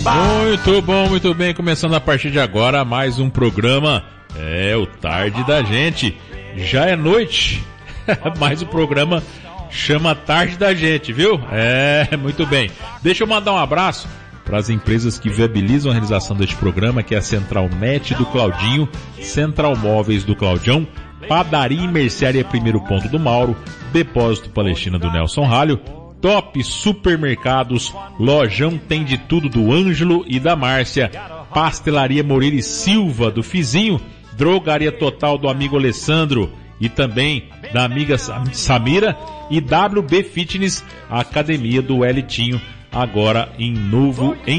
Muito bem, começando a partir de agora mais um programa, o Tarde da Gente. Já é noite, mas o programa chama Tarde da Gente, viu? Muito bem. Deixa eu mandar um abraço para as empresas que viabilizam a realização deste programa, que é a Central Net do Claudinho, Central Móveis do Claudião, Padaria e Mercearia Primeiro Ponto do Mauro, Depósito Palestina do Nelson Ralho, Top Supermercados, Lojão Tem de Tudo do Ângelo e da Márcia, Pastelaria Moreira e Silva do Fizinho, Drogaria Total do amigo Alessandro e também da amiga Samira, e WB Fitness, a academia do Elitinho, agora em novo